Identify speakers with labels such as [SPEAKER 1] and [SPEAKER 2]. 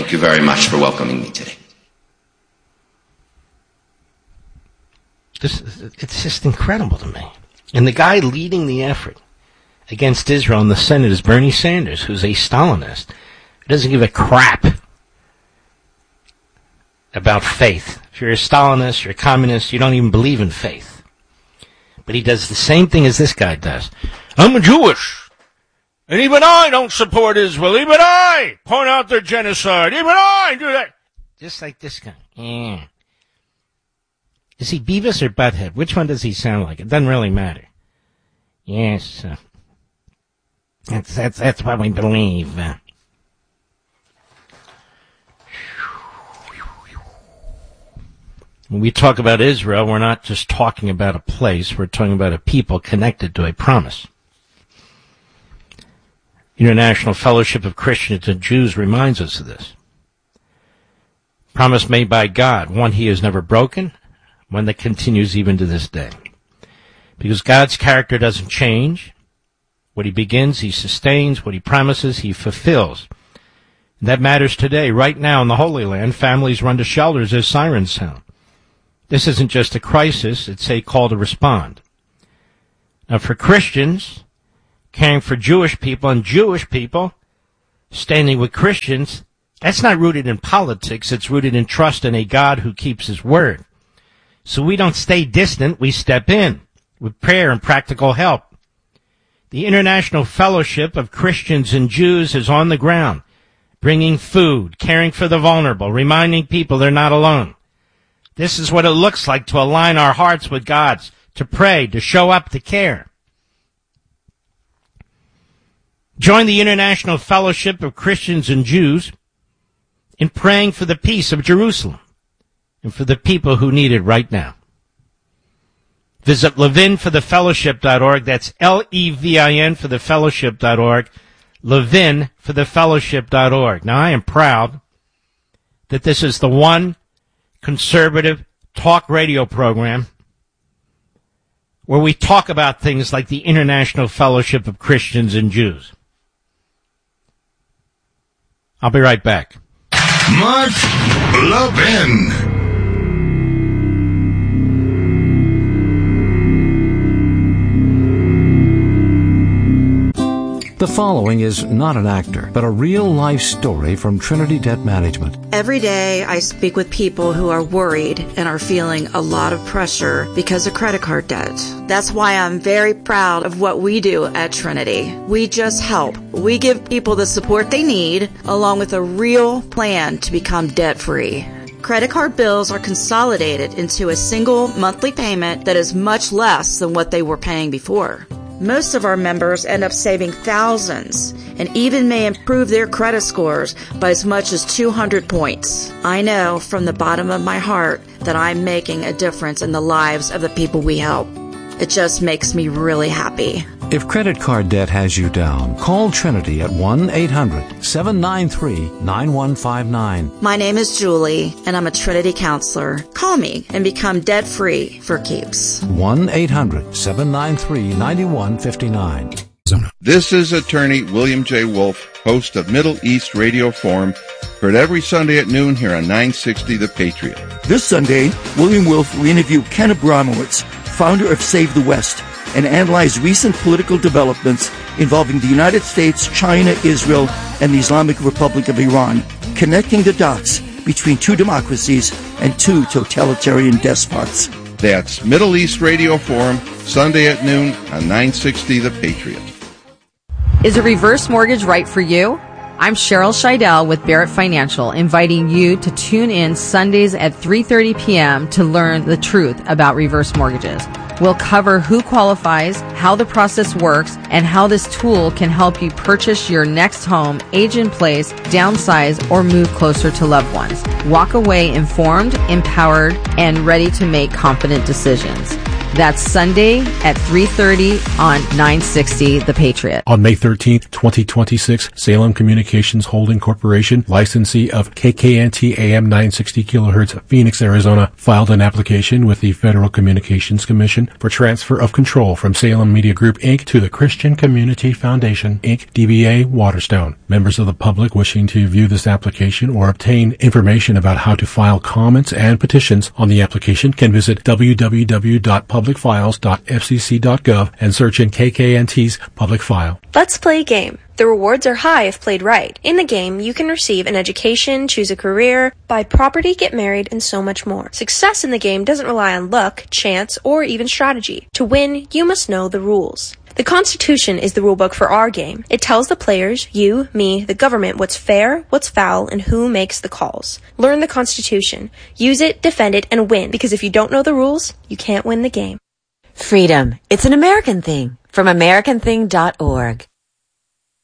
[SPEAKER 1] Thank you very much for welcoming me today.
[SPEAKER 2] It's just incredible to me. And the guy leading the effort against Israel in the Senate is Bernie Sanders, who's a Stalinist, who doesn't give a crap about faith. If you're a Stalinist, you're a communist, you don't even believe in faith. But he does the same thing as this guy does. I'm Jewish, and even I don't support Israel. Even I point out their genocide. Even I do that. Just like this guy. Yeah. Is he Beavis or Butthead? Which one does he sound like? It doesn't really matter. Yes. That's what we believe. When we talk about Israel, we're not just talking about a place. We're talking about a people connected to a promise. International Fellowship of Christians and Jews reminds us of this. Promise made by God, one he has never broken, one that continues even to this day. Because God's character doesn't change. What he begins, he sustains. What he promises, he fulfills. And that matters today. Right now in the Holy Land, families run to shelters as sirens sound. This isn't just a crisis, it's a call to respond. Now for Christians, caring for Jewish people and Jewish people, standing with Christians, that's not rooted in politics, it's rooted in trust in a God who keeps his word. So we don't stay distant, we step in with prayer and practical help. The International Fellowship of Christians and Jews is on the ground, bringing food, caring for the vulnerable, reminding people they're not alone. This is what it looks like to align our hearts with God's, to pray, to show up, to care. Join the International Fellowship of Christians and Jews in praying for the peace of Jerusalem and for the people who need it right now. Visit levinforthefellowship.org. That's Levin for thefellowship.org. levinforthefellowship.org. Now, I am proud that this is the one conservative talk radio program where we talk about things like the International Fellowship of Christians and Jews. I'll be right back.
[SPEAKER 3] Mark Levin.
[SPEAKER 4] The following is not an actor, but a real-life story from Trinity Debt Management.
[SPEAKER 5] Every day I speak with people who are worried and are feeling a lot of pressure because of credit card debt. That's why I'm very proud of what we do at Trinity. We just help. We give people the support they need, along with a real plan to become debt-free. Credit card bills are consolidated into a single monthly payment that is much less than what they were paying before. Most of our members end up saving thousands and even may improve their credit scores by as much as 200 points. I know from the bottom of my heart that I'm making a difference in the lives of the people we help. It just makes me really happy.
[SPEAKER 4] If credit card debt has you down, call Trinity at 1-800-793-9159.
[SPEAKER 5] My name is Julie, and I'm a Trinity counselor. Call me and become debt-free for keeps.
[SPEAKER 4] 1-800-793-9159.
[SPEAKER 6] This is attorney William J. Wolf, host of Middle East Radio Forum, heard every Sunday at noon here on 960 The Patriot.
[SPEAKER 7] This Sunday, William Wolf will interview Ken Abramowitz, founder of Save the West, and analyze recent political developments involving the United States, China, Israel, and the Islamic Republic of Iran, connecting the dots between two democracies and two totalitarian despots.
[SPEAKER 6] That's Middle East Radio Forum, Sunday at noon on 960 The Patriot.
[SPEAKER 8] Is a reverse mortgage right for you? I'm Cheryl Scheidel with Barrett Financial, inviting you to tune in Sundays at 3:30 p.m. to learn the truth about reverse mortgages. We'll cover who qualifies, how the process works, and how this tool can help you purchase your next home, age in place, downsize, or move closer to loved ones. Walk away informed, empowered, and ready to make confident decisions. That's Sunday at 3:30 on 960 The Patriot.
[SPEAKER 9] On May 13th, 2026, Salem Communications Holding Corporation, licensee of KKNT AM 960 kHz, Phoenix, Arizona, filed an application with the Federal Communications Commission for transfer of control from Salem Media Group, Inc. to the Christian Community Foundation, Inc., DBA Waterstone. Members of the public wishing to view this application or obtain information about how to file comments and petitions on the application can visit www.publicfiles.fcc.gov and search in KKNT's public file.
[SPEAKER 10] Let's play a game. The rewards are high if played right. In the game, you can receive an education, choose a career, buy property, get married, and so much more. Success in the game doesn't rely on luck, chance, or even strategy. To win, you must know the rules. The Constitution is the rulebook for our game. It tells the players, you, me, the government, what's fair, what's foul, and who makes the calls. Learn the Constitution. Use it, defend it, and win, because if you don't know the rules, you can't win the game.
[SPEAKER 11] Freedom. It's an American thing. From AmericanThing.org.